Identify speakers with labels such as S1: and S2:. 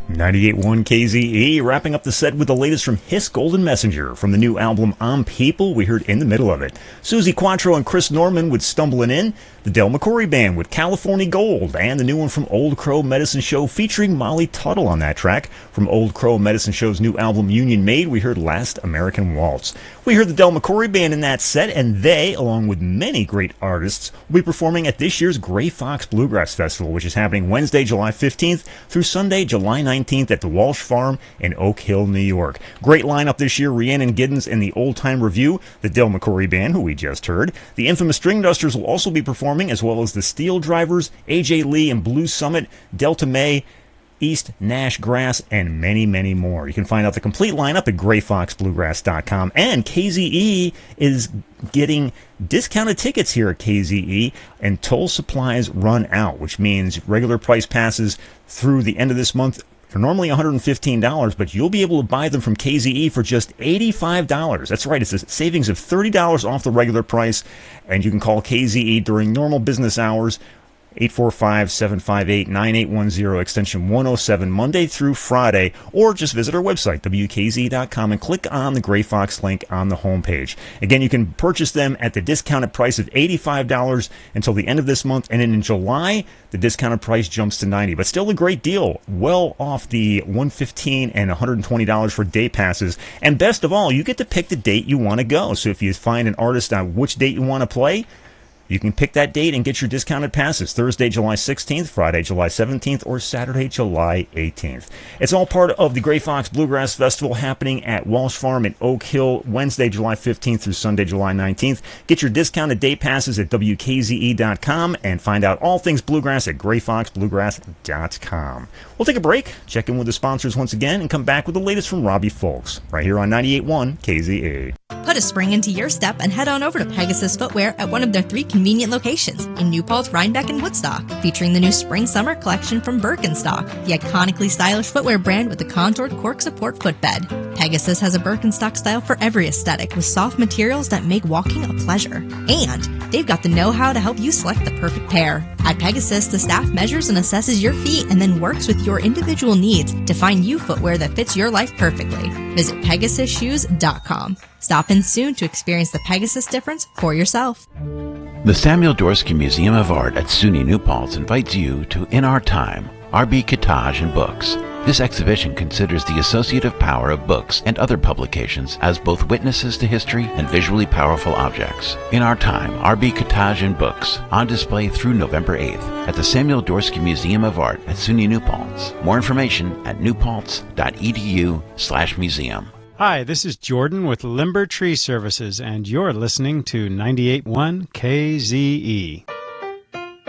S1: 98.1 KZE, wrapping up the set with the latest from Hiss Golden Messenger. From the new album I'm People, we heard In the Middle of It. Susie Quattro and Chris Norman with Stumbling In, the Del McCoury Band with California Gold, and the new one from Old Crow Medicine Show featuring Molly Tuttle on that track. From Old Crow Medicine Show's new album Union Made, we heard Last American Waltz. We heard the Del McCoury Band in that set, and they, along with many great artists, will be performing at this year's Gray Fox Bluegrass Festival, which is happening Wednesday, July 15th through Sunday, July 19th at the Walsh Farm in Oak Hill, New York. Great lineup this year: Rhiannon Giddens and the Old Time Review, the Del McCoury Band, who we just heard. The infamous String Dusters will also be performing, as well as the Steel Drivers, AJ Lee and Blue Summit, Delta May, East Nash Grass, and many, many more. You can find out the complete lineup at grayfoxbluegrass.com. And KZE is getting discounted tickets here at KZE until supplies run out, which means regular price passes through the end of this month are normally $115, but you'll be able to buy them from KZE for just $85. That's right, it's a savings of $30 off the regular price, and you can call KZE during normal business hours, 845-758-9810, extension 107, Monday through Friday, or just visit our website, WKZ.com, and click on the Gray Fox link on the homepage. Again, you can purchase them at the discounted price of $85 until the end of this month, and then in July, the discounted price jumps to $90, but still a great deal, well off the $115 and $120 for day passes. And best of all, you get to pick the date you want to go. So if you find an artist on which date you want to play, you can pick that date and get your discounted passes Thursday, July 16th, Friday, July 17th, or Saturday, July 18th. It's all part of the Gray Fox Bluegrass Festival happening at Walsh Farm in Oak Hill, Wednesday, July 15th through Sunday, July 19th. Get your discounted day passes at WKZE.com and find out all things bluegrass at grayfoxbluegrass.com. We'll take a break, check in with the sponsors once again, and come back with the latest from Robbie Folks, right here on 98.1 KZE.
S2: Put a spring into your step and head on over to Pegasus Footwear at one of their 3 convenient locations in New Paltz, Rhinebeck, and Woodstock, featuring the new spring-summer collection from Birkenstock, the iconically stylish footwear brand with the contoured cork support footbed. Pegasus has a Birkenstock style for every aesthetic, with soft materials that make walking a pleasure. And they've got the know-how to help you select the perfect pair. At Pegasus, the staff measures and assesses your feet and then works with your individual needs to find you footwear that fits your life perfectly. Visit PegasusShoes.com. Stop in soon to experience the Pegasus difference for yourself.
S3: The Samuel Dorsky Museum of Art at SUNY New Paltz invites you to In Our Time, R.B. Kitaj and Books. This exhibition considers the associative power of books and other publications as both witnesses to history and visually powerful objects. In Our Time, R.B. Kitaj and Books, on display through November 8th at the Samuel Dorsky Museum of Art at SUNY New Paltz. More information at newpaltz.edu/museum.
S4: Hi, this is Jordan with Limber Tree Services, and you're listening to 98.1 KZE.